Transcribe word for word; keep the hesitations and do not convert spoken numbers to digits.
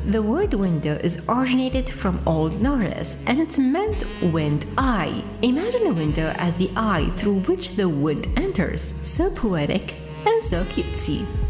The word window is originated from Old Norse and it's meant wind eye. Imagine a window as the eye through which the wind enters. So poetic and so cutesy.